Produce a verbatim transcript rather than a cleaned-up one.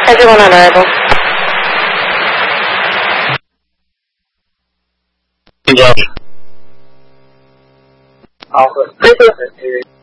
Taxi one on arrival. 好，这个是